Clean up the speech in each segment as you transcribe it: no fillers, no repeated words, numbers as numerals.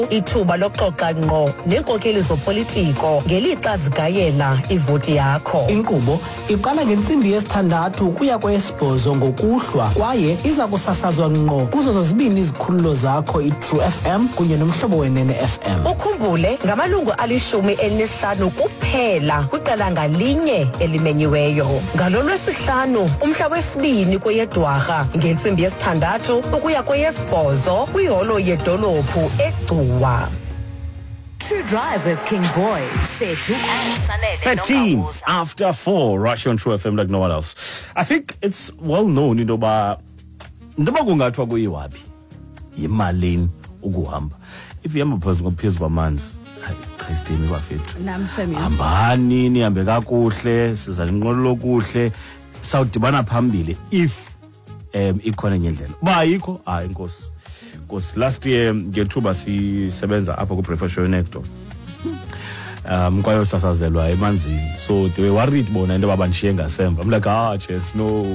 Ithuba lokuxoxa ngqo neenkokeli zopolitiko ngelixa zigayela ivoti yakho. Inkqubo iqala ngentsimbi yesithandathu ukuya kweyesibhozo ngokuhlwa kwaye iza kusasazwa ngqo kuzo zozibini izikhululo zakho iTrue FM kunye nomhlobo wenene FM. Ukhumbule ngamalungu 15 kuphela kwiqela ngalinye elimenyiweyo. NgoLwesihlanu umhla wesibini kweyeDwarha ngentsimbi yesithandathu ukuya kweyesibhozo kwiholo yedolophu eGcuwa. True Drive with King Boy, Sethu and Sanele. 13 after 4, Rush on True FM like no one else. I think it's well known into ba kungathwa kuyiwapi yimalini ukuhamba. If you hamba phezulu kwamanzi, Christine bafethu. Namhlanje Hambani nihambe kakuhle, siza linqolo kuhle, sawudibana phambili if ikhona ngendlela. Ba ayikho, inkosi. Because last year ngethuba sisebenza apha ku Breakfast Show next door. Kwayo sasazelwa emanzini. So they were worried bona into babanishiye ngasemva. I'm like, Jess, no.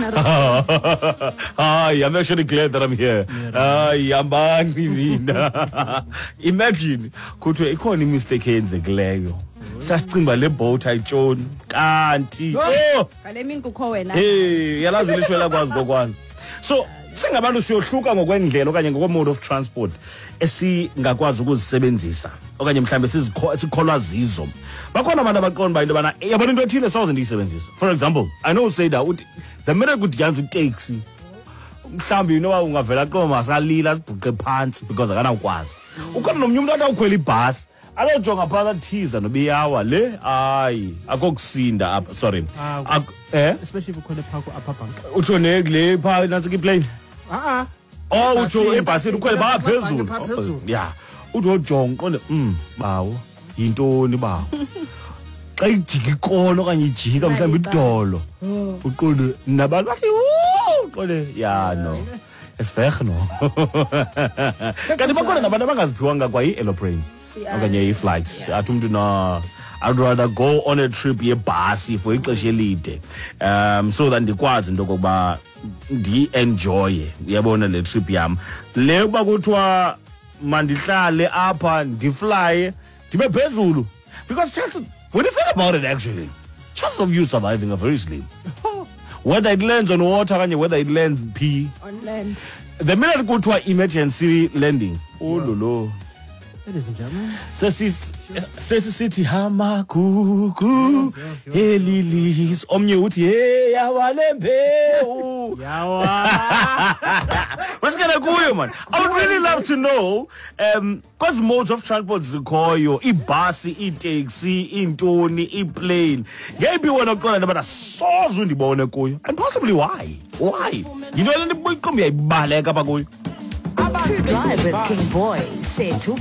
I'm actually glad that I'm here. Yambani mina. Imagine kuthiwe ikhona imistake eyenzekileyo. Sasicimba le boat ayitshoni kanti ngale mini kukho wena. Yalazi lishwela kwazi kokwazi. So singabantu siyohluka ngokwendlela okanye ngokwe-mode of transport esingakwazi ukuzisebenzisa okanye mhlambe sikholwa zizo. Bakhona abantu abaqonda into bana yabona into ethile soze ndiyisebenzisa. For example, I know say that the minute kudyanza itaxi mhlambe inoba ungavela qoma salila sibhuqe phansi because akanakwazi. Ukhona nomnye umuntu atawukhwela ibhasi alojonga phakathi thiza nobiyawa le akokusinda apha sorry Especially if ukhwele phako apha bank. utsho le pha nansi plane utsho ebhasini ukhwele phezulu yeah uthi ojonga qonde bawo yintoni bawo xa ijika ikolo okanye ijika mhlawumbe idolo uqonde nabantu bathi qonde no esveg no kanti bakhona nabantu abangaziphiwanga kwa i-aeroplanes okanye i-flights athi umuntu no I'd rather go on a trip yebhasi for ixesha elide so that ndikwazi into kokuba ndi-enjoye uyabona le trip yam le uba kuthiwa mandihlale apha ndiflye ndibe phezulu because chances, when you think about it actually chances of you surviving are very slim. Whether it lands on water or whether it lands on land. The minute kuthiwa emergency landing lolo Ladies and gentlemen, sesithi hamagugu elilis omnye uthi yawalembewu what's gonna kuyo man. I would really love to know because modes of transport zikhoyo ibhasi itaxi intoni iplane maybe wena uqonda nabana soze undibone kuyo and possibly why yinto le ndiyiqombi yayibaleka apha kuyo. True Drive with King Boy, Sethu